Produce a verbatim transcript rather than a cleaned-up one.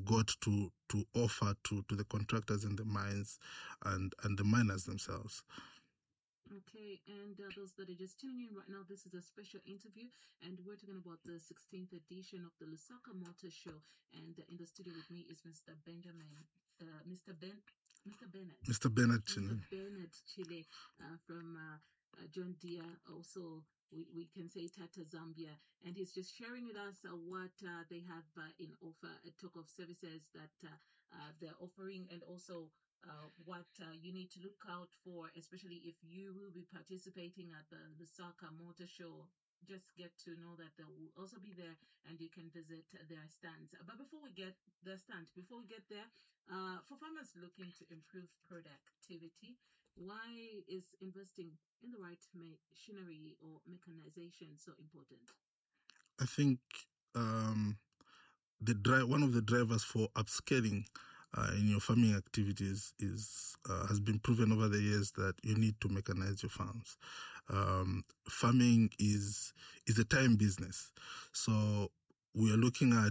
got to to offer to, to the contractors in the mines and, and the miners themselves. Okay, and uh, those that are just tuning in right now, this is a special interview, and we're talking about the sixteenth edition of the Lusaka Motor Show. And uh, in the studio with me is Mister Benjamin, uh, Mister Ben, Mister Bennett, Mister Bennett, Mister Bennett Chile uh, from uh, uh, John Deere, also. We, we can say Tata Zambia, and he's just sharing with us uh, what uh, they have uh, in offer, a talk of services that uh, uh, they're offering, and also uh, what uh, you need to look out for, especially if you will be participating at the Lusaka Motor Show. Just get to know that they will also be there, and you can visit their stands. But before we get the stand, before we get there, uh, for farmers looking to improve productivity, why is investing in the right machinery or mechanization so important? I think um, the drive, one of the drivers for upscaling uh, in your farming activities is uh, has been proven over the years that you need to mechanize your farms. Um, farming is is a time business, so we are looking at